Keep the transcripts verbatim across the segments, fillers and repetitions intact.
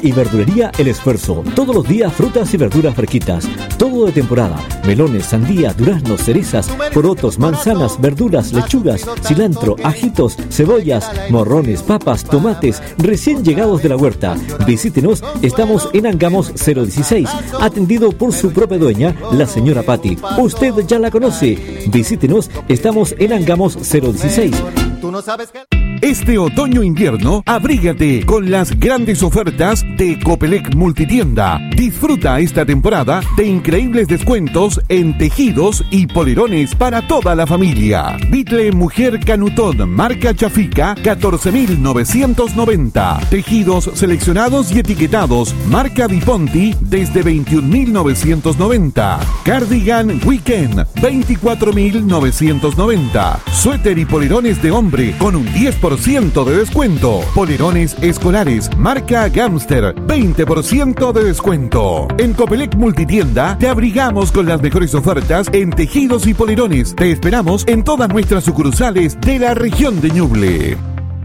y verdulería El Esfuerzo. Todos los días frutas y verduras fresquitas. Todo de temporada. Melones, sandías, duraznos, cerezas, porotos, manzanas, verduras, lechugas, cilantro, ajitos, cebollas, morrones, papas, tomates, recién llegados de la huerta. Visítenos, estamos en Angamos cero dieciséis, atendido por su propia dueña, la señora Patti. Usted ya la conoce. Visítenos, estamos en Angamos cero dieciséis. Tú no sabes que... Este otoño-invierno, abrígate con las grandes ofertas de Copelec Multitienda. Disfruta esta temporada de increíbles descuentos en tejidos y polerones para toda la familia. Bitle Mujer Canutón, marca Chafica, catorce mil novecientos noventa. Tejidos seleccionados y etiquetados, marca Biponti, desde veintiún mil novecientos noventa. Cardigan Weekend, veinticuatro mil novecientos noventa. Suéter y polerones de hombre con un diez por ciento de descuento. Polerones escolares, marca Gamster, veinte por ciento de descuento. En Copelec Multitienda te abrigamos con las mejores ofertas en tejidos y polerones. Te esperamos en todas nuestras sucursales de la región de Ñuble.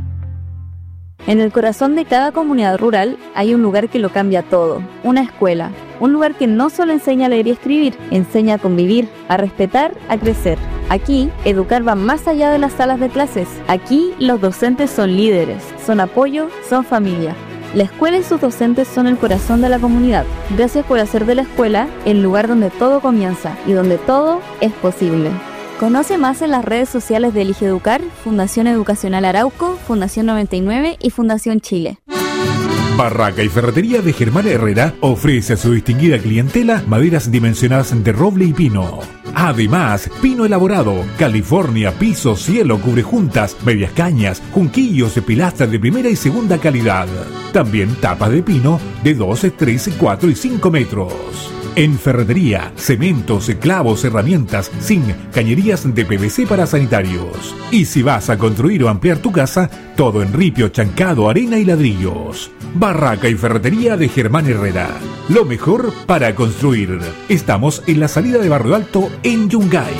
En el corazón de cada comunidad rural hay un lugar que lo cambia todo, una escuela. Un lugar que no solo enseña a leer y escribir, enseña a convivir, a respetar, a crecer. Aquí, educar va más allá de las salas de clases. Aquí, los docentes son líderes, son apoyo, son familia. La escuela y sus docentes son el corazón de la comunidad. Gracias por hacer de la escuela el lugar donde todo comienza y donde todo es posible. Conoce más en las redes sociales de Elige Educar, Fundación Educacional Arauco, Fundación noventa y nueve y Fundación Chile. Barraca y Ferretería de Germán Herrera ofrece a su distinguida clientela maderas dimensionadas de roble y pino. Además, pino elaborado, California, piso, cielo, cubrejuntas, medias cañas, junquillos y pilastras de primera y segunda calidad. También tapas de pino de dos, tres, cuatro y cinco metros. En ferretería, cementos, clavos, herramientas, zinc, cañerías de P V C para sanitarios. Y si vas a construir o ampliar tu casa, todo en ripio, chancado, arena y ladrillos. Barraca y Ferretería de Germán Herrera. Lo mejor para construir. Estamos en la salida de Barrio Alto en Yungay.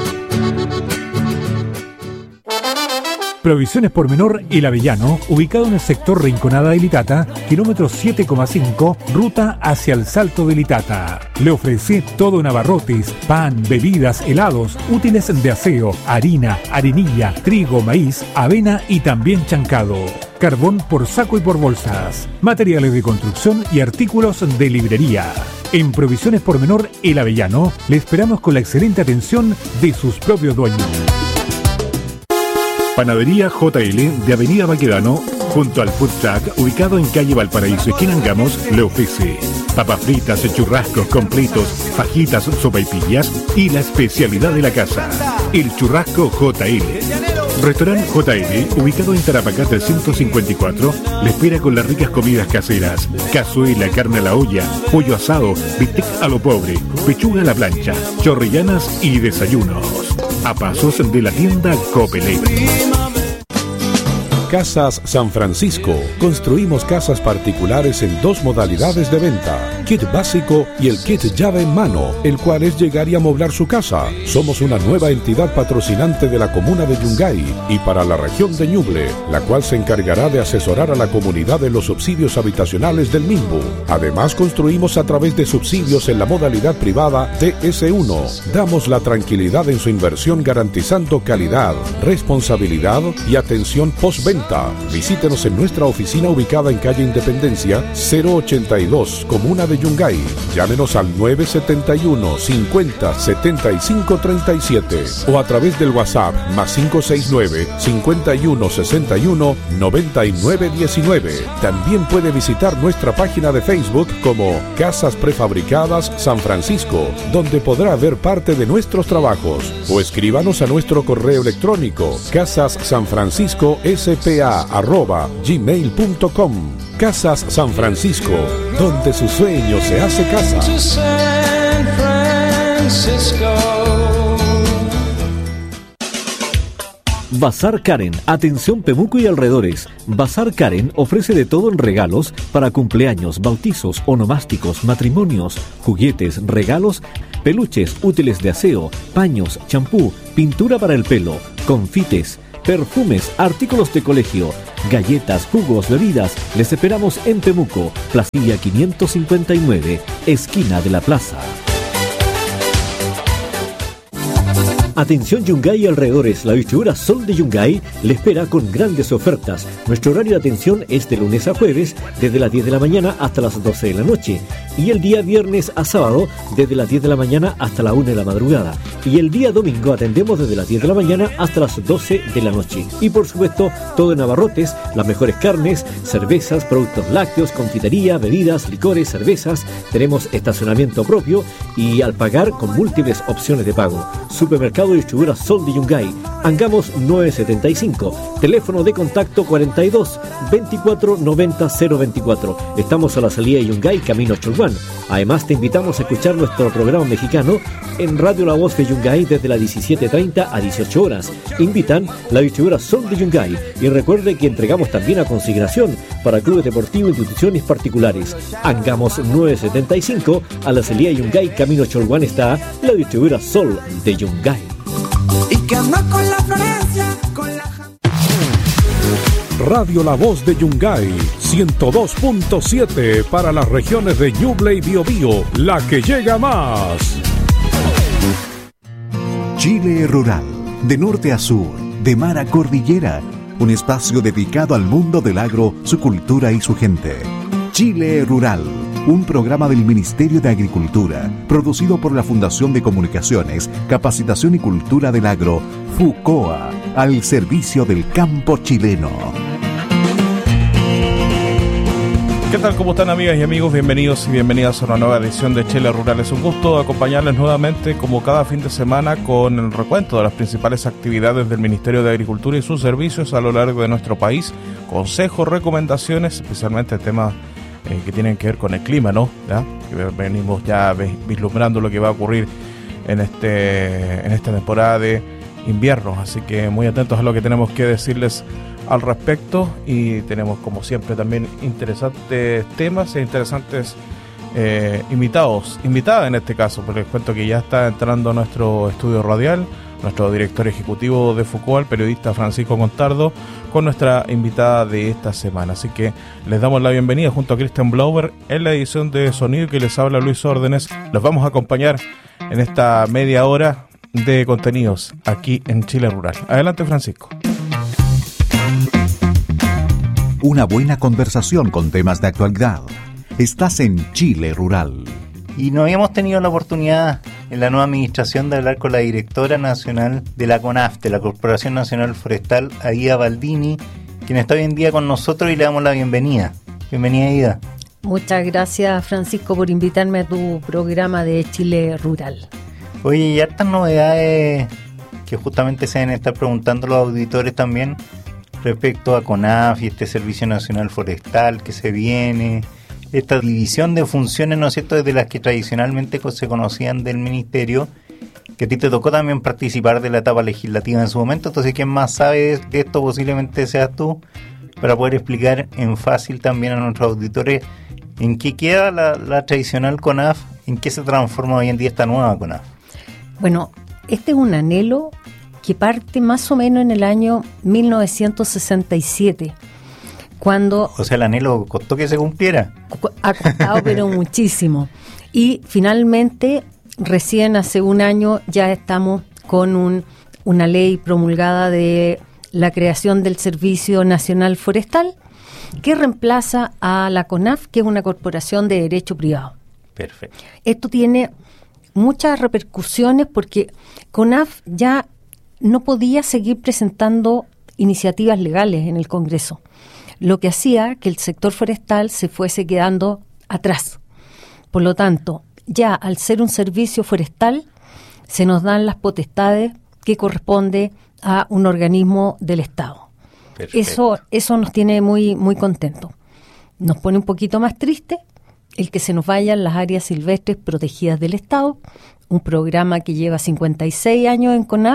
Provisiones Pormenor El Avellano, ubicado en el sector Rinconada de Litata, kilómetro siete coma cinco, ruta hacia el Salto de Litata. Le ofrece todo en abarrotes, pan, bebidas, helados, útiles de aseo, harina, arenilla, trigo, maíz, avena y también chancado. Carbón por saco y por bolsas. Materiales de construcción y artículos de librería. En Provisiones Pormenor El Avellano, le esperamos con la excelente atención de sus propios dueños. Panadería J L de Avenida Baquedano, junto al Food Truck, ubicado en calle Valparaíso, esquina Angamos, le ofrece papas fritas, churrascos completos, fajitas, sopaipillas y la especialidad de la casa, el churrasco J L. Restaurante J L, ubicado en Tarapacá trescientos cincuenta y cuatro, le espera con las ricas comidas caseras, cazuela, carne a la olla, pollo asado, bistec a lo pobre, pechuga a la plancha, chorrillanas y desayunos. A pasos de la tienda Copelec. Casas San Francisco. Construimos casas particulares en dos modalidades de venta: kit básico y el kit llave en mano, el cual es llegar y amoblar su casa. Somos una nueva entidad patrocinante de la comuna de Yungay y para la región de Ñuble, la cual se encargará de asesorar a la comunidad en los subsidios habitacionales del Minbu. Además, construimos a través de subsidios en la modalidad privada T S uno. Damos la tranquilidad en su inversión garantizando calidad, responsabilidad y atención postventa. Visítenos en nuestra oficina ubicada en calle Independencia cero ochenta y dos, Comuna de Yungay. Llámenos al nueve siete uno, cincuenta, setenta y cinco treinta y siete o a través del WhatsApp más cinco seis nueve, cincuenta y uno, sesenta y uno, noventa y nueve diecinueve. También puede visitar nuestra página de Facebook como Casas Prefabricadas San Francisco, donde podrá ver parte de nuestros trabajos, o escríbanos a nuestro correo electrónico casassanfranciscosp arroba gmail punto com. Casas San Francisco, donde su sueño se hace casa. Bazar Karen, atención Pemuco y alrededores. Bazar Karen ofrece de todo en regalos para cumpleaños, bautizos, onomásticos, matrimonios, juguetes, regalos, peluches, útiles de aseo, paños, champú, pintura para el pelo, confites, perfumes, artículos de colegio, galletas, jugos, bebidas. Les esperamos en Temuco, Placilla quinientos cincuenta y nueve, esquina de la plaza. Atención Yungay y alrededores, la distribuidora Sol de Yungay le espera con grandes ofertas. Nuestro horario de atención es de lunes a jueves, desde las diez de la mañana hasta las doce de la noche. Y el día viernes a sábado, desde las diez de la mañana hasta la una de la madrugada. Y el día domingo atendemos desde las diez de la mañana hasta las doce de la noche. Y por supuesto, todo en abarrotes, las mejores carnes, cervezas, productos lácteos, confitería, bebidas, licores, cervezas. Tenemos estacionamiento propio y al pagar con múltiples opciones de pago. Supermercado distribuidora Sol de Yungay, Angamos nueve setenta y cinco, teléfono de contacto cuarenta y dos, veinticuatro noventa, cero veinticuatro. Estamos a la salida de Yungay, camino Cholguán. Además te invitamos a escuchar nuestro programa mexicano en Radio La Voz de Yungay desde las diecisiete treinta a dieciocho horas. Invitan la distribuidora Sol de Yungay y recuerde que entregamos también a consignación para clubes deportivos e instituciones particulares. Angamos nueve setenta y cinco, a la salida de Yungay, camino Cholguán está la distribuidora Sol de Yungay. Y que anda con la Florencia, con la... Radio La Voz de Yungay, ciento dos punto siete para las regiones de Ñuble y Biobío, la que llega más. Chile Rural, de norte a sur, de mar a cordillera, un espacio dedicado al mundo del agro, su cultura y su gente. Chile Rural, un programa del Ministerio de Agricultura, producido por la Fundación de Comunicaciones, Capacitación y Cultura del Agro, FUCOA, al servicio del campo chileno. ¿Qué tal? ¿Cómo están, amigas y amigos? Bienvenidos y bienvenidas a una nueva edición de Chile Rural. Es un gusto acompañarles nuevamente, como cada fin de semana, con el recuento de las principales actividades del Ministerio de Agricultura y sus servicios a lo largo de nuestro país, consejos, recomendaciones, especialmente temas Eh, que tienen que ver con el clima, ¿no? ¿Ya? Que venimos ya vislumbrando lo que va a ocurrir en este en esta temporada de invierno, así que muy atentos a lo que tenemos que decirles al respecto, y tenemos como siempre también interesantes temas e interesantes eh, invitados, invitada en este caso, porque les cuento que ya está entrando a nuestro estudio radial nuestro director ejecutivo de FUCOA, el periodista Francisco Contardo, con nuestra invitada de esta semana. Así que les damos la bienvenida junto a Christian Blauber en la edición de sonido, que les habla Luis Órdenes. Los vamos a acompañar en esta media hora de contenidos aquí en Chile Rural. Adelante, Francisco. Una buena conversación con temas de actualidad. Estás en Chile Rural. Y no habíamos tenido la oportunidad en la nueva administración de hablar con la directora nacional de la CONAF, de la Corporación Nacional Forestal, Aida Baldini, quien está hoy en día con nosotros, y le damos la bienvenida. Bienvenida, Aida. Muchas gracias, Francisco, por invitarme a tu programa de Chile Rural. Oye, y hartas novedades que justamente se deben estar preguntando los auditores también respecto a CONAF y este Servicio Nacional Forestal que se viene, esta división de funciones, ¿no es cierto?, desde las que tradicionalmente se conocían del Ministerio, que a ti te tocó también participar de la etapa legislativa en su momento. Entonces, ¿quién más sabe de esto? Posiblemente seas tú, para poder explicar en fácil también a nuestros auditores en qué queda la, la tradicional CONAF, en qué se transforma hoy en día esta nueva CONAF. Bueno, este es un anhelo que parte más o menos en el año mil novecientos sesenta y siete, cuando... O sea, el anhelo costó que se cumpliera. Ha costado, pero muchísimo. Y finalmente, recién hace un año, ya estamos con un, una ley promulgada de la creación del Servicio Nacional Forestal, que reemplaza a la CONAF, que es una corporación de derecho privado. Perfecto. Esto tiene muchas repercusiones porque CONAF ya no podía seguir presentando iniciativas legales en el Congreso, lo que hacía que el sector forestal se fuese quedando atrás. Por lo tanto, ya al ser un servicio forestal, se nos dan las potestades que corresponde a un organismo del Estado. Perfecto. Eso, eso nos tiene muy, muy contentos. Nos pone un poquito más triste el que se nos vayan las áreas silvestres protegidas del Estado, un programa que lleva cincuenta y seis años en CONAF,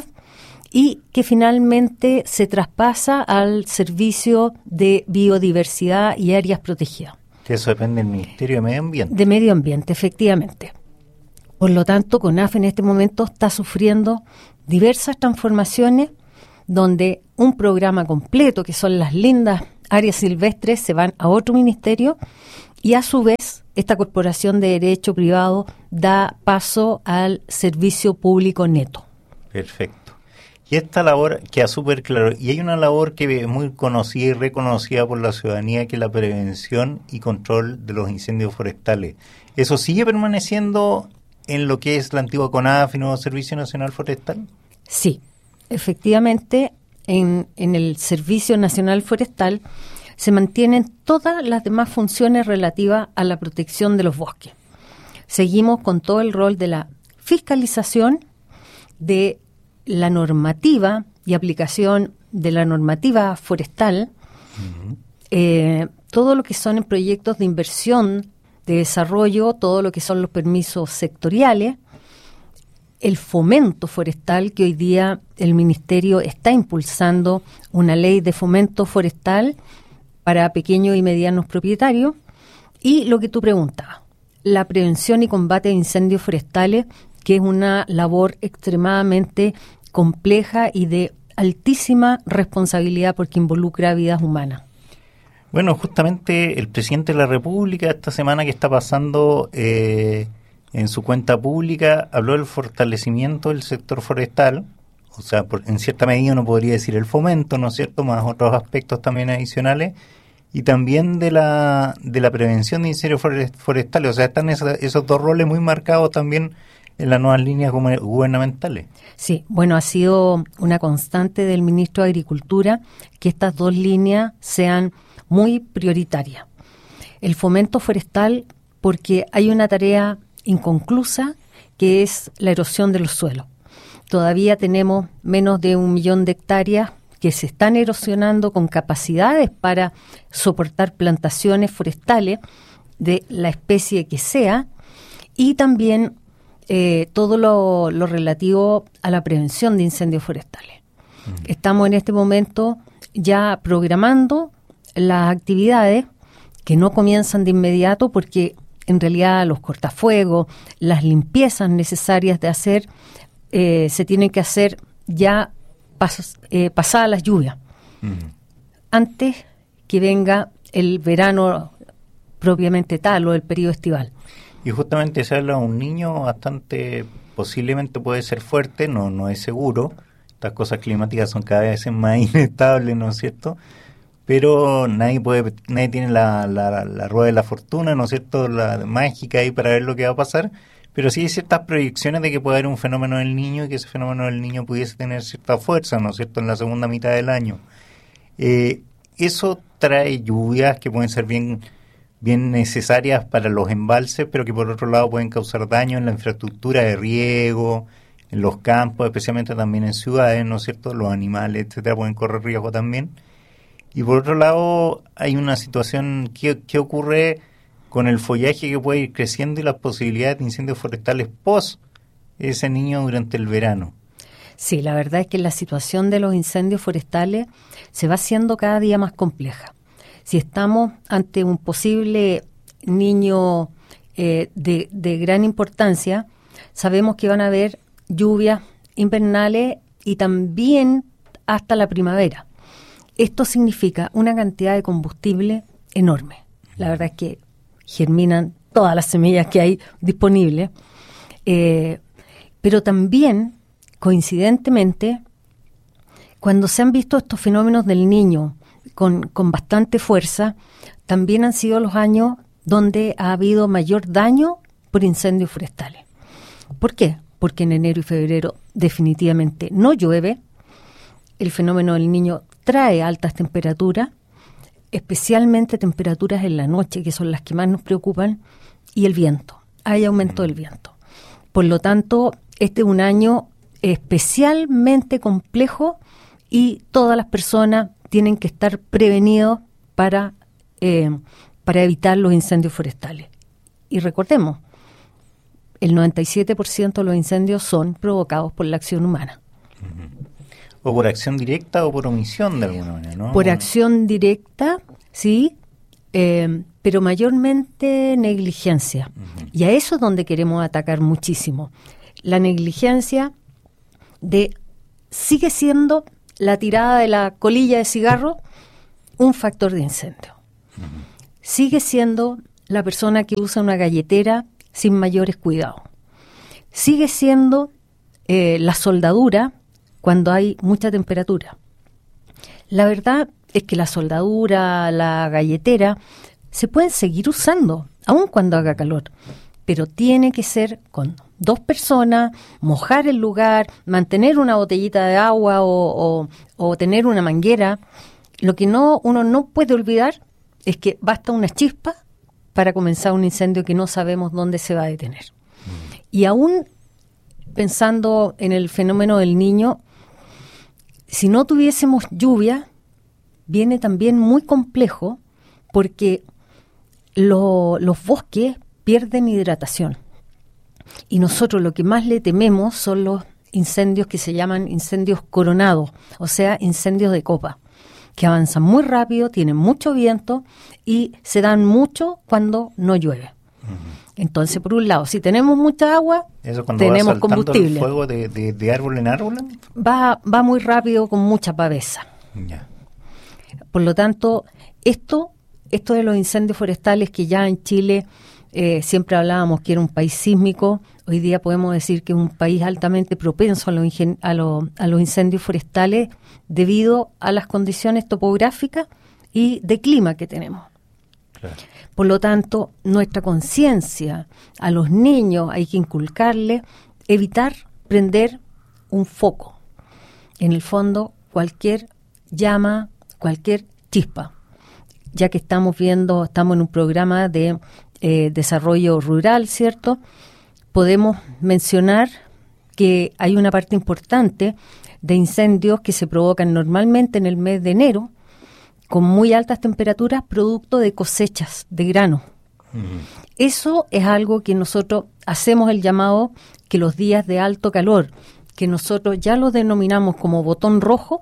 y que finalmente se traspasa al Servicio de Biodiversidad y Áreas Protegidas. Que eso depende del Ministerio de Medio Ambiente. De Medio Ambiente, efectivamente. Por lo tanto, CONAF en este momento está sufriendo diversas transformaciones donde un programa completo, que son las lindas áreas silvestres, se van a otro ministerio, y a su vez esta corporación de derecho privado da paso al servicio público neto. Perfecto. Y esta labor queda súper claro. Y hay una labor que es muy conocida y reconocida por la ciudadanía, que es la prevención y control de los incendios forestales. ¿Eso sigue permaneciendo en lo que es la antigua CONAF y nuevo Servicio Nacional Forestal? Sí, efectivamente, en, en el Servicio Nacional Forestal se mantienen todas las demás funciones relativas a la protección de los bosques. Seguimos con todo el rol de la fiscalización, de la normativa y aplicación de la normativa forestal, uh-huh. eh, todo lo que son en proyectos de inversión, de desarrollo, todo lo que son los permisos sectoriales, el fomento forestal, que hoy día el Ministerio está impulsando una ley de fomento forestal para pequeños y medianos propietarios, y lo que tú preguntabas, la prevención y combate de incendios forestales, que es una labor extremadamente compleja y de altísima responsabilidad porque involucra vidas humanas. Bueno, justamente el presidente de la República esta semana que está pasando eh, en su cuenta pública habló del fortalecimiento del sector forestal, o sea, por, en cierta medida uno podría decir el fomento, ¿no es cierto?, más otros aspectos también adicionales, y también de la de la prevención de incendios forestales. O sea, están esos, esos dos roles muy marcados también en las nuevas líneas gubernamentales. Sí, bueno, ha sido una constante del ministro de Agricultura que estas dos líneas sean muy prioritarias. El fomento forestal, porque hay una tarea inconclusa que es la erosión de los suelos. Todavía tenemos menos de un millón de hectáreas que se están erosionando con capacidades para soportar plantaciones forestales de la especie que sea, y también eh, todo lo, lo relativo a la prevención de incendios forestales. Mm. Estamos en este momento ya programando las actividades que no comienzan de inmediato, porque en realidad los cortafuegos, las limpiezas necesarias de hacer, eh, se tienen que hacer ya pas, eh, pasadas las lluvias, uh-huh. antes que venga el verano propiamente tal o el periodo estival. Y justamente se habla de un niño bastante, posiblemente puede ser fuerte, no, no es seguro. Estas cosas climáticas son cada vez más inestables, ¿no es cierto? Pero nadie puede, nadie tiene la, la, la rueda de la fortuna, ¿no es cierto?, la mágica ahí para ver lo que va a pasar, pero sí hay ciertas proyecciones de que puede haber un fenómeno del niño y que ese fenómeno del niño pudiese tener cierta fuerza, ¿no es cierto?, en la segunda mitad del año. Eh, eso trae lluvias que pueden ser bien, bien necesarias para los embalses, pero que por otro lado pueden causar daño en la infraestructura de riego, en los campos, especialmente también en ciudades, ¿no es cierto?, los animales, etcétera, pueden correr riesgo también. Y por otro lado, hay una situación que, que ocurre con el follaje que puede ir creciendo y las posibilidades de incendios forestales post ese niño durante el verano. Sí, la verdad es que la situación de los incendios forestales se va haciendo cada día más compleja. Si estamos ante un posible niño eh, de, de gran importancia, sabemos que van a haber lluvias invernales y también hasta la primavera. Esto significa una cantidad de combustible enorme. La verdad es que germinan todas las semillas que hay disponibles, eh, pero también, coincidentemente, cuando se han visto estos fenómenos del niño con, con bastante fuerza, también han sido los años donde ha habido mayor daño por incendios forestales. ¿Por qué? Porque en enero y febrero definitivamente no llueve, el fenómeno del niño trae altas temperaturas, especialmente temperaturas en la noche, que son las que más nos preocupan, y el viento. Hay aumento del viento. Por lo tanto, este es un año especialmente complejo y todas las personas tienen que estar prevenidos para, eh, para evitar los incendios forestales. Y recordemos, el noventa y siete por ciento de los incendios son provocados por la acción humana. O por acción directa o por omisión de alguna manera, ¿no? Por acción directa, sí, eh, pero mayormente negligencia. Uh-huh. Y a eso es donde queremos atacar muchísimo. La negligencia de sigue siendo la tirada de la colilla de cigarro un factor de incendio. Uh-huh. Sigue siendo la persona que usa una galletera sin mayores cuidados. Sigue siendo eh, la soldadura cuando hay mucha temperatura. La verdad es que la soldadura, la galletera, se pueden seguir usando, aun cuando haga calor, pero tiene que ser con dos personas, mojar el lugar, mantener una botellita de agua o, o, o tener una manguera. Lo que no uno no puede olvidar es que basta una chispa para comenzar un incendio que no sabemos dónde se va a detener. Mm. Y aún pensando en el fenómeno del Niño, si no tuviésemos lluvia, viene también muy complejo porque lo, los bosques pierden hidratación. Y nosotros lo que más le tememos son los incendios que se llaman incendios coronados, o sea, incendios de copa, que avanzan muy rápido, tienen mucho viento y se dan mucho cuando no llueve. Uh-huh. Entonces, por un lado, si tenemos mucha agua, ¿eso cuando tenemos va combustible. El fuego de, de, de árbol en árbol? Va, va muy rápido con mucha pavesa. Yeah. Por lo tanto, esto, esto de los incendios forestales que ya en Chile eh, siempre hablábamos que era un país sísmico, hoy día podemos decir que es un país altamente propenso a los, ingen- a los, a los incendios forestales debido a las condiciones topográficas y de clima que tenemos. Claro. Por lo tanto, nuestra conciencia a los niños hay que inculcarles, evitar prender un foco. En el fondo, cualquier llama, cualquier chispa, ya que estamos viendo, estamos en un programa de eh, desarrollo rural, ¿cierto? Podemos mencionar que hay una parte importante de incendios que se provocan normalmente en el mes de enero, con muy altas temperaturas, producto de cosechas de grano. Uh-huh. Eso es algo que nosotros hacemos el llamado que los días de alto calor, que nosotros ya los denominamos como botón rojo,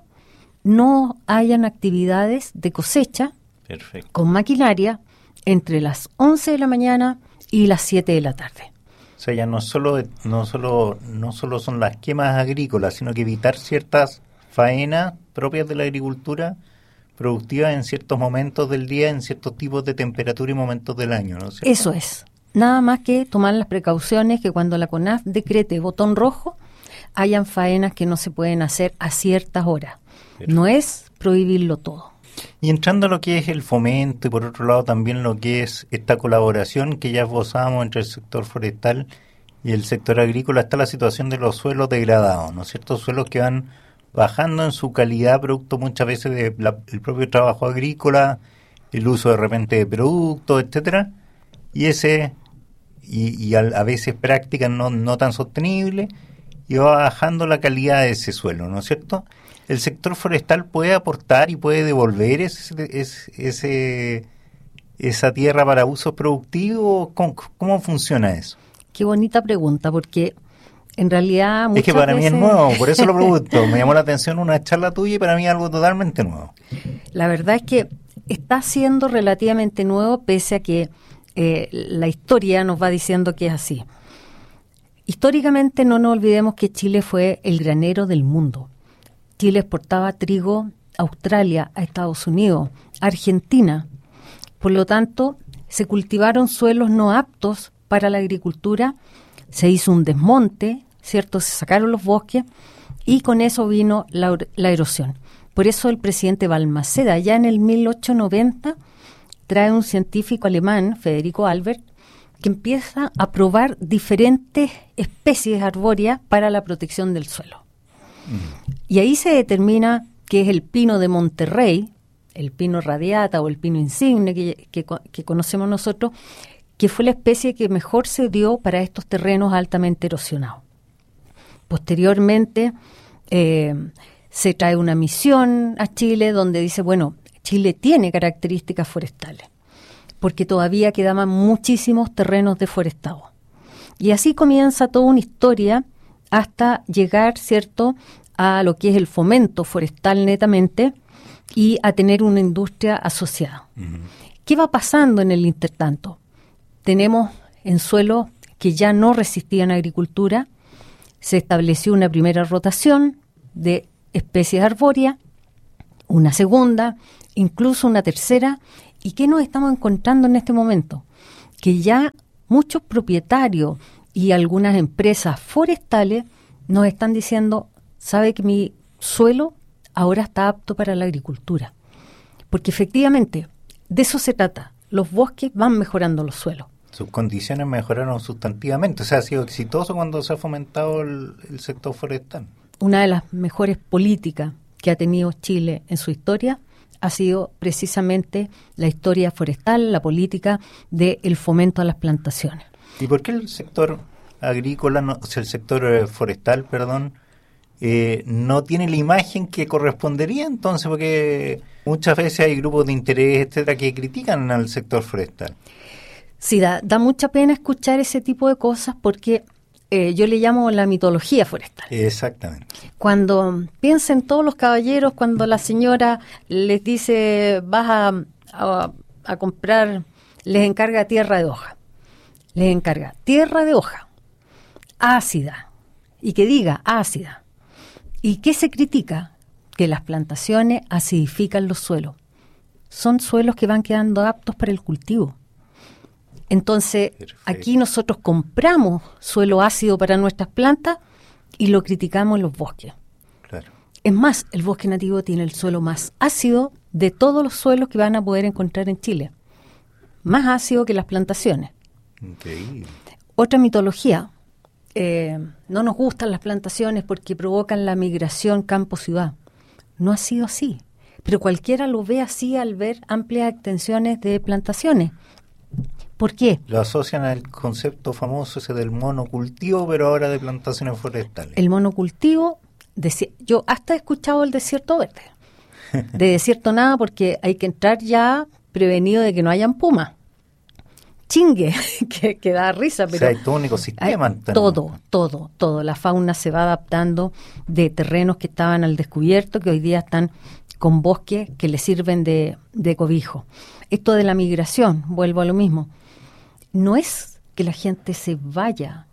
no hayan actividades de cosecha Perfecto. Con maquinaria entre las once de la mañana y las siete de la tarde. O sea, ya no solo, no solo, no solo son las quemas agrícolas, sino que evitar ciertas faenas propias de la agricultura productivas en ciertos momentos del día, en ciertos tipos de temperatura y momentos del año, ¿no es cierto? Eso es. Nada más que tomar las precauciones que cuando la CONAF decrete botón rojo, hayan faenas que no se pueden hacer a ciertas horas. Perfecto. No es prohibirlo todo. Y entrando a lo que es el fomento y por otro lado también lo que es esta colaboración que ya esbozamos entre el sector forestal y el sector agrícola, está la situación de los suelos degradados, ¿no es cierto? Suelos que van bajando en su calidad producto muchas veces del propio trabajo agrícola, el uso de repente de productos, etcétera, y ese y, y a, a veces prácticas no, no tan sostenibles, y va bajando la calidad de ese suelo, ¿no es cierto? ¿El sector forestal puede aportar y puede devolver ese, ese, ese esa tierra para usos productivos? ¿Cómo, cómo funciona eso? Qué bonita pregunta, porque en realidad muchas es que para veces... mí es nuevo, por eso lo pregunto. Me llamó la atención una charla tuya y para mí es algo totalmente nuevo. La verdad es que está siendo relativamente nuevo, pese a que eh, la historia nos va diciendo que es así. Históricamente no nos olvidemos que Chile fue el granero del mundo. Chile exportaba trigo a Australia, a Estados Unidos, a Argentina. Por lo tanto, se cultivaron suelos no aptos para la agricultura, se hizo un desmonte, ¿cierto? Se sacaron los bosques y con eso vino la, la erosión. Por eso el presidente Balmaceda, ya en el mil ochocientos noventa, trae un científico alemán, Federico Albert, que empieza a probar diferentes especies arbóreas para la protección del suelo. Mm. Y ahí se determina que es el pino de Monterrey, el pino radiata o el pino insigne que, que, que conocemos nosotros, que fue la especie que mejor se dio para estos terrenos altamente erosionados. Posteriormente eh, se trae una misión a Chile donde dice, bueno, Chile tiene características forestales, porque todavía quedaban muchísimos terrenos deforestados. Y así comienza toda una historia hasta llegar, ¿cierto?, a lo que es el fomento forestal netamente y a tener una industria asociada. Uh-huh. ¿Qué va pasando en el intertanto? Tenemos en suelos que ya no resistían agricultura, se estableció una primera rotación de especies arbóreas, una segunda, incluso una tercera. ¿Y qué nos estamos encontrando en este momento? Que ya muchos propietarios y algunas empresas forestales nos están diciendo, sabe que mi suelo ahora está apto para la agricultura. Porque efectivamente, de eso se trata. Los bosques van mejorando los suelos. Sus condiciones mejoraron sustantivamente. O sea, ha sido exitoso cuando se ha fomentado el, el sector forestal. Una de las mejores políticas que ha tenido Chile en su historia ha sido precisamente la historia forestal, la política del fomento a las plantaciones. ¿Y por qué el sector agrícola, no, o sea, el sector eh, forestal, perdón, eh, no tiene la imagen que correspondería entonces? Porque muchas veces hay grupos de interés, etcétera, que critican al sector forestal. Sí, da, da mucha pena escuchar ese tipo de cosas porque eh, yo le llamo la mitología forestal. Exactamente. Cuando piensen todos los caballeros, cuando la señora les dice, vas a, a, a comprar, les encarga tierra de hoja. Les encarga tierra de hoja, ácida, y que diga ácida. ¿Y qué se critica? Que las plantaciones acidifican los suelos. Son suelos que van quedando aptos para el cultivo. Entonces, perfecto. Aquí nosotros compramos suelo ácido para nuestras plantas y lo criticamos en los bosques. Claro. Es más, el bosque nativo tiene el suelo más ácido de todos los suelos que van a poder encontrar en Chile. Más ácido que las plantaciones. Increíble. Otra mitología. Eh, no nos gustan las plantaciones porque provocan la migración campo-ciudad. No ha sido así. Pero cualquiera lo ve así al ver amplias extensiones de plantaciones. ¿Por qué? Lo asocian al concepto famoso ese del monocultivo, pero ahora de plantaciones forestales. El monocultivo, desi- yo hasta he escuchado el desierto verde. De desierto nada, porque hay que entrar ya prevenido de que no hayan pumas. Chingue, que, que da risa. Pero o sea, hay todo un ecosistema. Hay, todo, todo, todo. La fauna se va adaptando de terrenos que estaban al descubierto, que hoy día están con bosques que le sirven de, de cobijo. Esto de la migración, vuelvo a lo mismo. No es que la gente se vaya,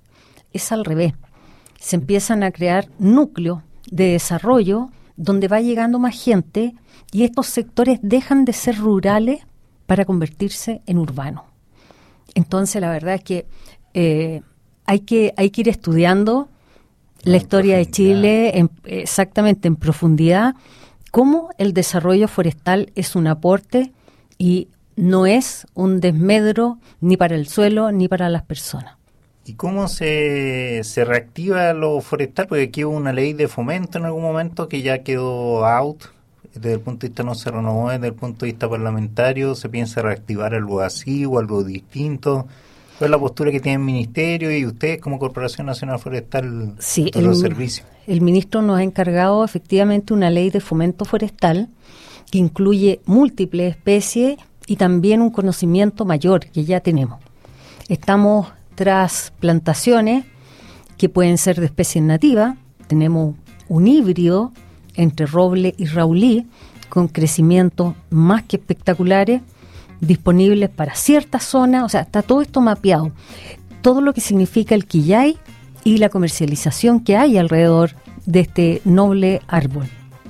es al revés. Se empiezan a crear núcleos de desarrollo donde va llegando más gente y estos sectores dejan de ser rurales para convertirse en urbanos. Entonces, la verdad es que eh, hay que hay que ir estudiando la historia de Chile en, exactamente en profundidad, cómo el desarrollo forestal es un aporte y no es un desmedro ni para el suelo ni para las personas. ¿Y cómo se, se reactiva lo forestal? Porque aquí hubo una ley de fomento en algún momento que ya quedó out. Desde el punto de vista no se renovó, desde el punto de vista parlamentario se piensa reactivar algo así o algo distinto. ¿Cuál es la postura que tiene el Ministerio y ustedes como Corporación Nacional Forestal sí, de los servicios? El Ministro nos ha encargado efectivamente una ley de fomento forestal que incluye múltiples especies y también un conocimiento mayor que ya tenemos. Estamos tras plantaciones que pueden ser de especies nativas. Tenemos un híbrido entre roble y raulí, con crecimientos más que espectaculares, disponibles para ciertas zonas. O sea, está todo esto mapeado. Todo lo que significa el quillay y la comercialización que hay alrededor de este noble árbol.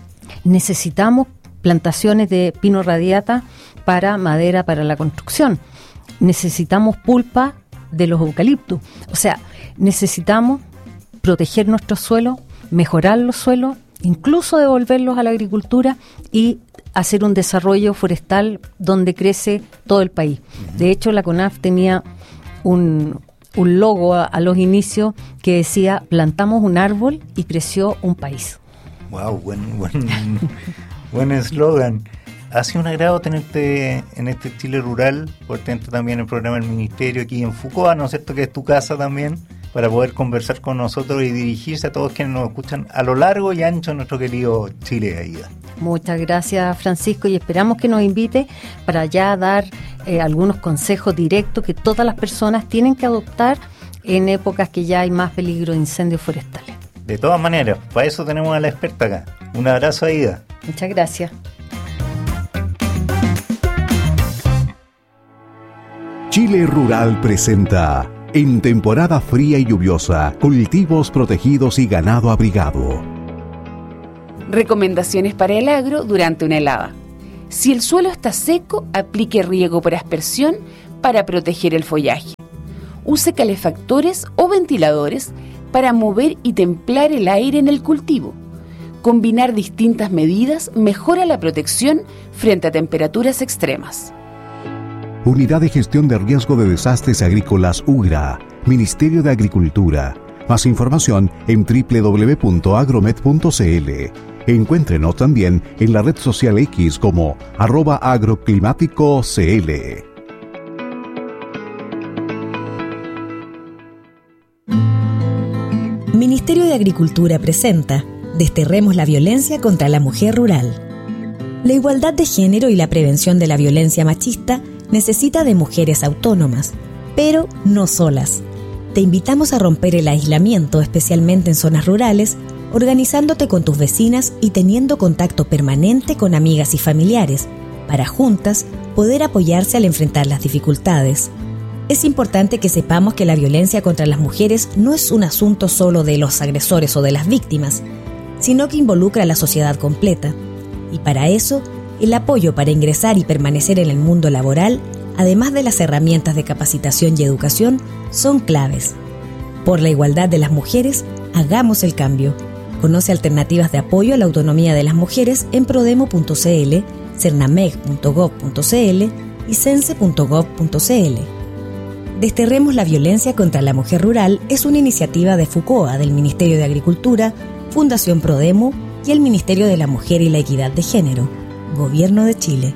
Necesitamos plantaciones de pino radiata para madera para la construcción. Necesitamos pulpa de los eucaliptos. O sea, necesitamos proteger nuestros suelos, mejorar los suelos, incluso devolverlos a la agricultura y hacer un desarrollo forestal donde crece todo el país. De hecho, la CONAF tenía un, un logo a, a los inicios que decía, plantamos un árbol y creció un país. Wow, buen buen buen eslogan. Ha sido un agrado tenerte en este Chile Rural, por tenerte también en el programa del Ministerio aquí en Foucault, ¿no es cierto?, que es tu casa también, para poder conversar con nosotros y dirigirse a todos quienes nos escuchan a lo largo y ancho de nuestro querido Chile, Aida. Muchas gracias, Francisco, y esperamos que nos invite para ya dar eh, algunos consejos directos que todas las personas tienen que adoptar en épocas que ya hay más peligro de incendios forestales. De todas maneras, para eso tenemos a la experta acá. Un abrazo, Aida. Muchas gracias. Chile Rural presenta, en temporada fría y lluviosa, cultivos protegidos y ganado abrigado. Recomendaciones para el agro durante una helada. Si el suelo está seco, aplique riego por aspersión para proteger el follaje. Use calefactores o ventiladores para mover y templar el aire en el cultivo. Combinar distintas medidas mejora la protección frente a temperaturas extremas. Unidad de Gestión de Riesgo de Desastres Agrícolas UGRA, Ministerio de Agricultura. Más información en doble u doble u doble u punto agromet punto c l. Encuéntrenos también en la red social X como arroba agroclimático cl. Ministerio de Agricultura presenta Desterremos la violencia contra la mujer rural. La igualdad de género y la prevención de la violencia machista necesita de mujeres autónomas, pero no solas. Te invitamos a romper el aislamiento, especialmente en zonas rurales, organizándote con tus vecinas y teniendo contacto permanente con amigas y familiares, para juntas poder apoyarse al enfrentar las dificultades. Es importante que sepamos que la violencia contra las mujeres no es un asunto solo de los agresores o de las víctimas, sino que involucra a la sociedad completa. Y para eso, el apoyo para ingresar y permanecer en el mundo laboral, además de las herramientas de capacitación y educación, son claves. Por la igualdad de las mujeres, hagamos el cambio. Conoce alternativas de apoyo a la autonomía de las mujeres en prodemo punto c l, cernameg punto gov punto c l y cense punto gov punto c l. Desterremos la violencia contra la mujer rural es una iniciativa de FUCOA, del Ministerio de Agricultura, Fundación Prodemo y el Ministerio de la Mujer y la Equidad de Género, Gobierno de Chile.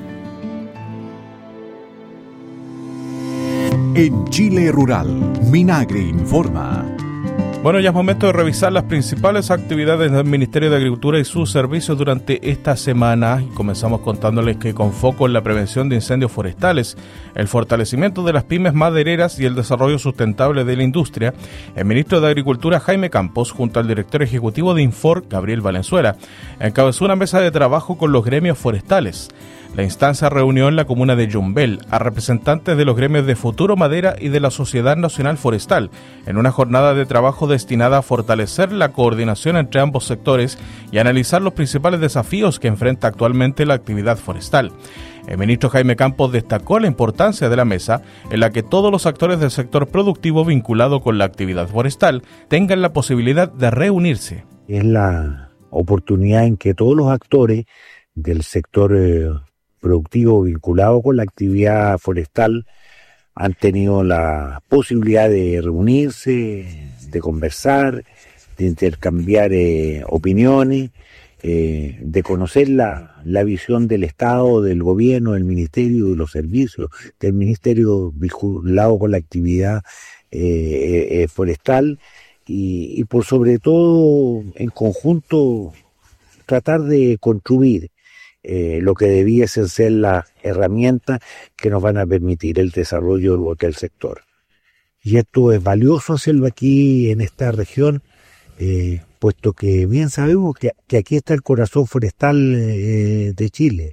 En Chile Rural, Minagri informa. Bueno, ya es momento de revisar las principales actividades del Ministerio de Agricultura y sus servicios durante esta semana. Y comenzamos contándoles que con foco en la prevención de incendios forestales, el fortalecimiento de las pymes madereras y el desarrollo sustentable de la industria, el ministro de Agricultura, Jaime Campos, junto al director ejecutivo de Infor, Gabriel Valenzuela, encabezó una mesa de trabajo con los gremios forestales. La instancia reunió en la comuna de Yumbel a representantes de los gremios de Futuro Madera y de la Sociedad Nacional Forestal, en una jornada de trabajo destinada a fortalecer la coordinación entre ambos sectores y analizar los principales desafíos que enfrenta actualmente la actividad forestal. El ministro Jaime Campos destacó la importancia de la mesa en la que todos los actores del sector productivo vinculado con la actividad forestal tengan la posibilidad de reunirse. Es la oportunidad en que todos los actores del sector eh, productivo vinculado con la actividad forestal han tenido la posibilidad de reunirse, de conversar, de intercambiar eh, opiniones, eh, de conocer la, la visión del Estado, del gobierno, del ministerio, de los servicios, del ministerio vinculado con la actividad eh, eh, forestal y, y por sobre todo en conjunto tratar de construir Eh, lo que debiesen ser las herramientas que nos van a permitir el desarrollo del sector. Y esto es valioso hacerlo aquí en esta región, eh, puesto que bien sabemos que, que aquí está el corazón forestal eh, de Chile.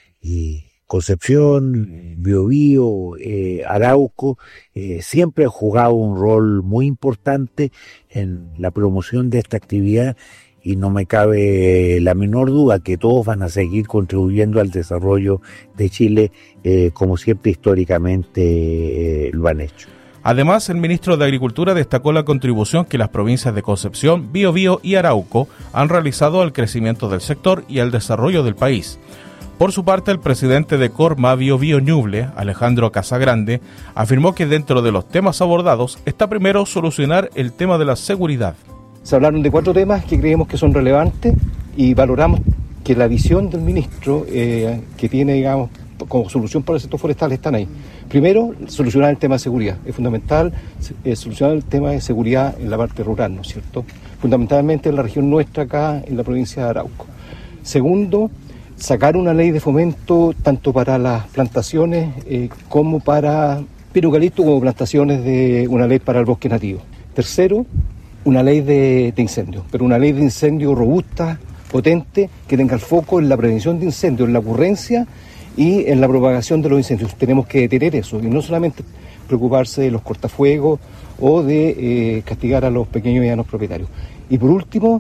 Y Concepción, Biobío, eh, Arauco, eh, siempre han jugado un rol muy importante en la promoción de esta actividad. Y no me cabe la menor duda que todos van a seguir contribuyendo al desarrollo de Chile, eh, como siempre históricamente eh, lo han hecho. Además, el ministro de Agricultura destacó la contribución que las provincias de Concepción, Biobío y Arauco han realizado al crecimiento del sector y al desarrollo del país. Por su parte, el presidente de Corma Biobío Ñuble, Alejandro Casagrande, afirmó que dentro de los temas abordados está primero solucionar el tema de la seguridad. Se hablaron de cuatro temas que creemos que son relevantes y valoramos que la visión del ministro eh, que tiene, digamos, como solución para el sector forestal están ahí. Primero, solucionar el tema de seguridad. Es fundamental eh, solucionar el tema de seguridad en la parte rural, ¿no es cierto? Fundamentalmente en la región nuestra acá, en la provincia de Arauco. Segundo, sacar una ley de fomento tanto para las plantaciones eh, como para pino eucalipto, como plantaciones de una ley para el bosque nativo. Tercero, una ley de, de incendios, pero una ley de incendios robusta, potente, que tenga el foco en la prevención de incendios, en la ocurrencia y en la propagación de los incendios. Tenemos que detener eso y no solamente preocuparse de los cortafuegos o de eh, castigar a los pequeños y medianos propietarios. Y por último,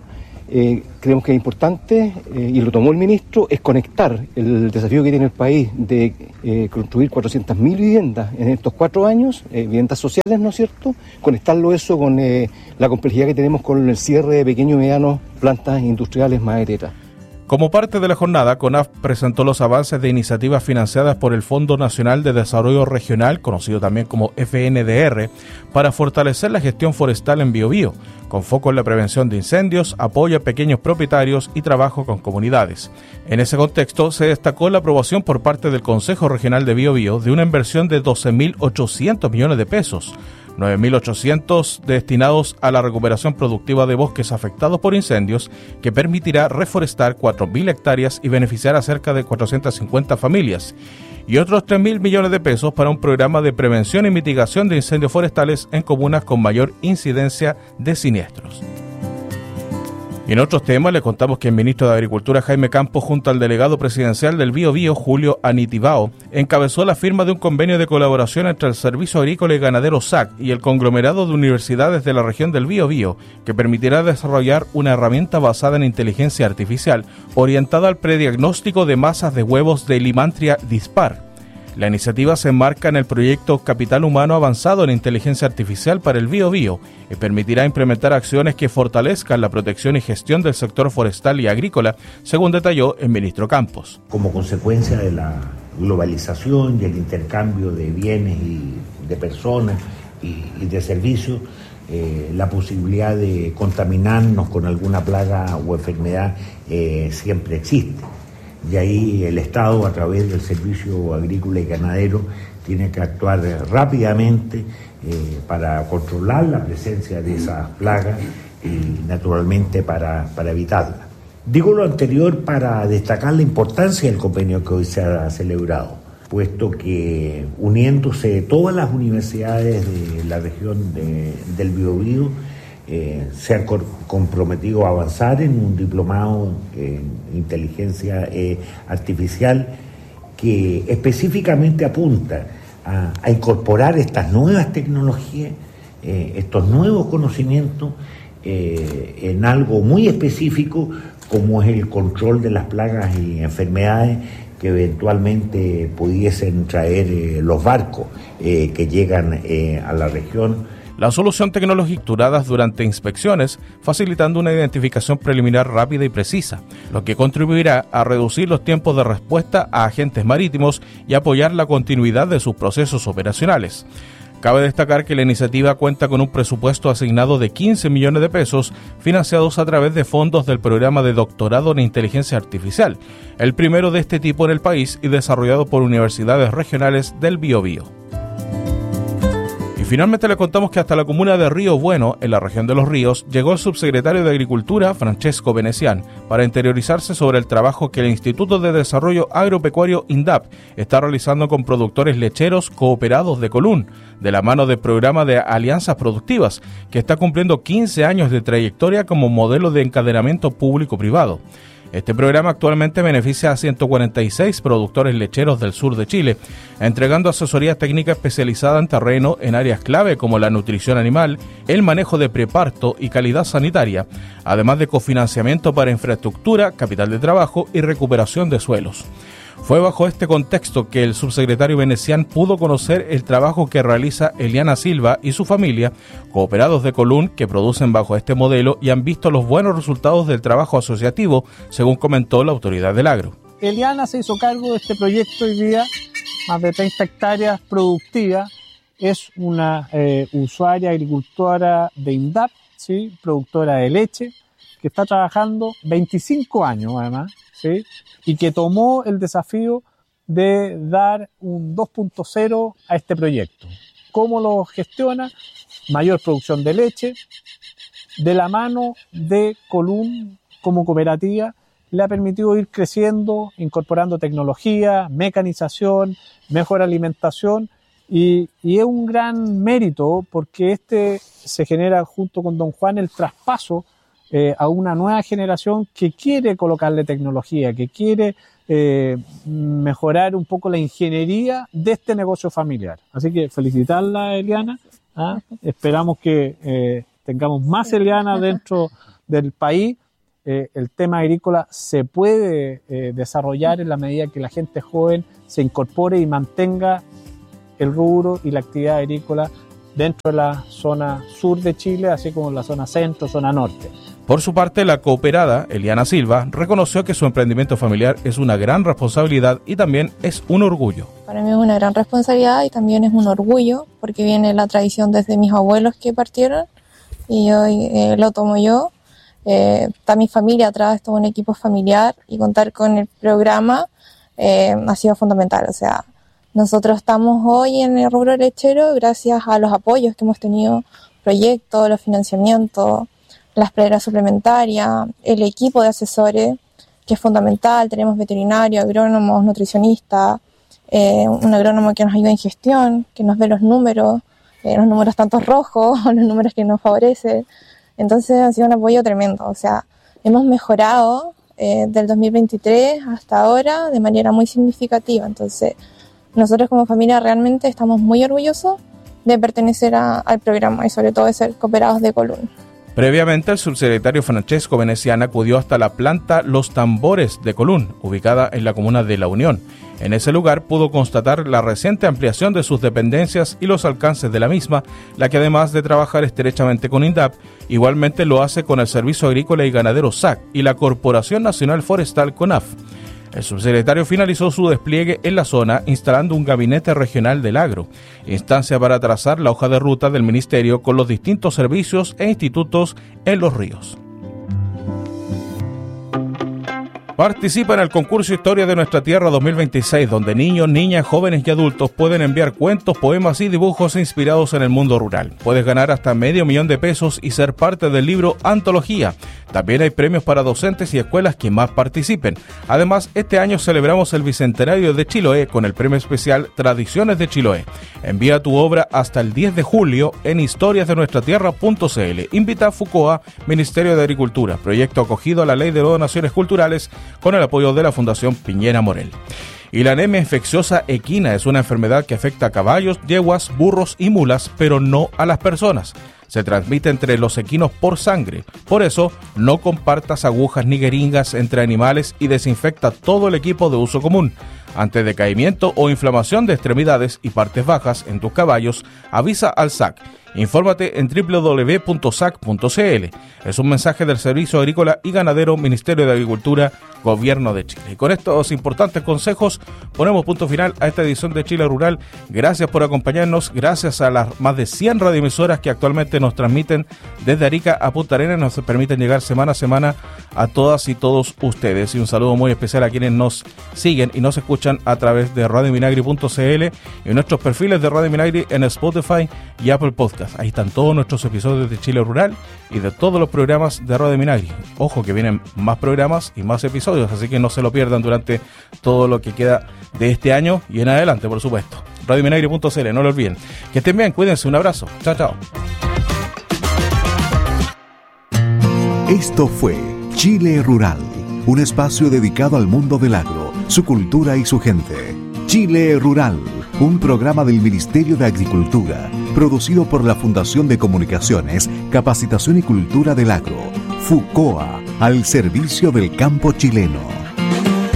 eh, creemos que es importante, eh, y lo tomó el ministro, es conectar el desafío que tiene el país de eh, construir cuatrocientas mil viviendas en estos cuatro años, eh, viviendas sociales, ¿no es cierto?, conectarlo eso con eh, la complejidad que tenemos con el cierre de pequeños y medianos plantas industriales madereras. Como parte de la jornada, CONAF presentó los avances de iniciativas financiadas por el Fondo Nacional de Desarrollo Regional, conocido también como F N D R, para fortalecer la gestión forestal en Biobío, con foco en la prevención de incendios, apoyo a pequeños propietarios y trabajo con comunidades. En ese contexto, se destacó la aprobación por parte del Consejo Regional de Biobío de una inversión de doce mil ochocientos millones de pesos, nueve mil ochocientos destinados a la recuperación productiva de bosques afectados por incendios, que permitirá reforestar cuatro mil hectáreas y beneficiar a cerca de cuatrocientas cincuenta familias, y otros tres mil millones de pesos para un programa de prevención y mitigación de incendios forestales en comunas con mayor incidencia de siniestros. Y en otros temas, les contamos que el ministro de Agricultura, Jaime Campos, junto al delegado presidencial del Biobío, Julio Anitibao, encabezó la firma de un convenio de colaboración entre el Servicio Agrícola y Ganadero S A C y el conglomerado de universidades de la región del Biobío, que permitirá desarrollar una herramienta basada en inteligencia artificial orientada al prediagnóstico de masas de huevos de Limantria dispar. La iniciativa se enmarca en el proyecto Capital Humano Avanzado en Inteligencia Artificial para el Biobío y permitirá implementar acciones que fortalezcan la protección y gestión del sector forestal y agrícola, según detalló el ministro Campos. Como consecuencia de la globalización y el intercambio de bienes y de personas y, y de servicios, eh, la posibilidad de contaminarnos con alguna plaga o enfermedad eh, siempre existe. Y ahí el Estado, a través del Servicio Agrícola y Ganadero, tiene que actuar rápidamente eh, para controlar la presencia de esas plagas y naturalmente para, para evitarla. Digo lo anterior para destacar la importancia del convenio que hoy se ha celebrado, puesto que uniéndose todas las universidades de la región de, del Biobío, Eh, se han comprometido a avanzar en un diplomado en inteligencia eh, artificial que específicamente apunta a, a incorporar estas nuevas tecnologías, eh, estos nuevos conocimientos eh, en algo muy específico como es el control de las plagas y enfermedades que eventualmente pudiesen traer eh, los barcos eh, que llegan eh, a la región. La solución tecnológica estructuradas durante inspecciones, facilitando una identificación preliminar rápida y precisa, lo que contribuirá a reducir los tiempos de respuesta a agentes marítimos y apoyar la continuidad de sus procesos operacionales. Cabe destacar que la iniciativa cuenta con un presupuesto asignado de quince millones de pesos, financiados a través de fondos del programa de doctorado en inteligencia artificial, el primero de este tipo en el país y desarrollado por universidades regionales del Biobío. Y finalmente le contamos que hasta la comuna de Río Bueno, en la región de Los Ríos, llegó el subsecretario de Agricultura, Francesco Venecián, para interiorizarse sobre el trabajo que el Instituto de Desarrollo Agropecuario INDAP está realizando con productores lecheros cooperados de Colún, de la mano del programa de Alianzas Productivas, que está cumpliendo quince años de trayectoria como modelo de encadenamiento público-privado. Este programa actualmente beneficia a ciento cuarenta y seis productores lecheros del sur de Chile, entregando asesoría técnica especializada en terreno en áreas clave como la nutrición animal, el manejo de preparto y calidad sanitaria, además de cofinanciamiento para infraestructura, capital de trabajo y recuperación de suelos. Fue bajo este contexto que el subsecretario Venecián pudo conocer el trabajo que realiza Eliana Silva y su familia, cooperados de Colún, que producen bajo este modelo y han visto los buenos resultados del trabajo asociativo, según comentó la autoridad del agro. Eliana se hizo cargo de este proyecto hoy día, más de treinta hectáreas productivas. Es una eh, usuaria agricultora de INDAP, ¿sí? Productora de leche, que está trabajando veinticinco años además, ¿sí? Y que tomó el desafío de dar un dos punto cero a este proyecto. ¿Cómo lo gestiona? Mayor producción de leche, de la mano de Colún como cooperativa, le ha permitido ir creciendo, incorporando tecnología, mecanización, mejor alimentación, y, y es un gran mérito porque este se genera junto con don Juan el traspaso Eh, a una nueva generación que quiere colocarle tecnología, que quiere eh, mejorar un poco la ingeniería de este negocio familiar. Así que felicitarla, Eliana. ¿ah? Esperamos que eh, tengamos más Eliana dentro del país eh, el tema agrícola se puede eh, desarrollar en la medida que la gente joven se incorpore y mantenga el rubro y la actividad agrícola dentro de la zona sur de Chile, así como en la zona centro, zona norte. Por su parte, la cooperada, Eliana Silva, reconoció que su emprendimiento familiar es una gran responsabilidad y también es un orgullo. Para mí es una gran responsabilidad y también es un orgullo, porque viene la tradición desde mis abuelos que partieron y hoy eh, lo tomo yo. Eh, está mi familia atrás, todo un equipo familiar, y contar con el programa eh, ha sido fundamental. O sea, nosotros estamos hoy en el rubro lechero gracias a los apoyos que hemos tenido, proyectos, los financiamientos, las praderas suplementarias, el equipo de asesores, que es fundamental. Tenemos veterinarios, agrónomos, nutricionistas, eh, un agrónomo que nos ayuda en gestión, que nos ve los números, eh, los números tanto rojos, los números que nos favorecen. Entonces ha sido un apoyo tremendo. O sea, hemos mejorado eh, del dos mil veintitrés hasta ahora de manera muy significativa. Entonces, nosotros como familia realmente estamos muy orgullosos de pertenecer a, al programa y sobre todo de ser cooperados de Colún. Previamente, el subsecretario Francesco Veneciana acudió hasta la planta Los Tambores de Colún, ubicada en la comuna de La Unión. En ese lugar pudo constatar la reciente ampliación de sus dependencias y los alcances de la misma, la que además de trabajar estrechamente con INDAP, igualmente lo hace con el Servicio Agrícola y Ganadero S A C y la Corporación Nacional Forestal CONAF. El subsecretario finalizó su despliegue en la zona instalando un gabinete regional del agro, instancia para trazar la hoja de ruta del ministerio con los distintos servicios e institutos en Los Ríos. Participa en el concurso Historia de Nuestra Tierra dos mil veintiséis, donde niños, niñas, jóvenes y adultos pueden enviar cuentos, poemas y dibujos inspirados en el mundo rural. Puedes ganar hasta medio millón de pesos y ser parte del libro Antología. También hay premios para docentes y escuelas que más participen. Además, este año celebramos el Bicentenario de Chiloé con el premio especial Tradiciones de Chiloé. Envía tu obra hasta el diez de julio en historias de nuestra tierra punto c l. Invita a FUCOA, Ministerio de Agricultura, proyecto acogido a la Ley de Donaciones Culturales con el apoyo de la Fundación Piñera Morel. Y la anemia infecciosa equina es una enfermedad que afecta a caballos, yeguas, burros y mulas, pero no a las personas. Se transmite entre los equinos por sangre. Por eso, no compartas agujas ni jeringas entre animales y desinfecta todo el equipo de uso común. Ante decaimiento o inflamación de extremidades y partes bajas en tus caballos, avisa al S A C. Infórmate en doble u doble u doble u punto s a c punto c l. Es un mensaje del Servicio Agrícola y Ganadero, Ministerio de Agricultura, Gobierno de Chile. Y con estos importantes consejos ponemos punto final a esta edición de Chile Rural. Gracias por acompañarnos, gracias a las más de cien radioemisoras que actualmente nos transmiten desde Arica a Punta Arenas, nos permiten llegar semana a semana a todas y todos ustedes. Y un saludo muy especial a quienes nos siguen y nos escuchan a través de radio minagri punto c l y nuestros perfiles de Radio Minagri en Spotify y Apple Podcast. Ahí están todos nuestros episodios de Chile Rural y de todos los programas de Radio Minagri. Ojo que vienen más programas y más episodios, así que no se lo pierdan durante todo lo que queda de este año y en adelante, por supuesto. radio minagri punto c l, no lo olviden. Que estén bien, cuídense, un abrazo. Chao, chao. Esto fue Chile Rural, un espacio dedicado al mundo del agro, su cultura y su gente. Chile Rural, un programa del Ministerio de Agricultura, producido por la Fundación de Comunicaciones, Capacitación y Cultura del Agro, FUCOA, al servicio del campo chileno.